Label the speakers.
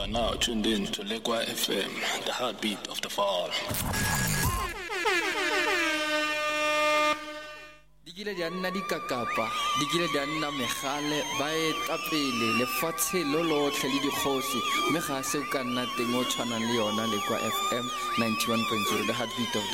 Speaker 1: now tuned in to Lekwa FM, the heartbeat of the fall.
Speaker 2: Dikile di anna dikakapa, dikile di anna megale, ba etapele lefatshe lo lotlhe le dikgosi, mme ga se o ka nna teng o tshwanang le yona Lekwa FM 91.0, the heartbeat of